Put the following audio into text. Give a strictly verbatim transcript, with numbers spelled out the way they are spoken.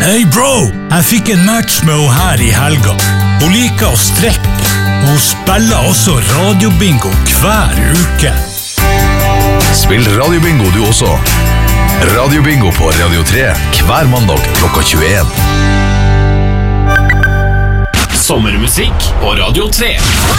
Hei bro, jeg fikk en match med henne her i helga. Hun liker å strekke, og hun spiller også radiobingo hver uke. Spill radiobingo du også. Radiobingo på Radio tre hver mandag klokka tjueen. Sommermusikk på Radio tre.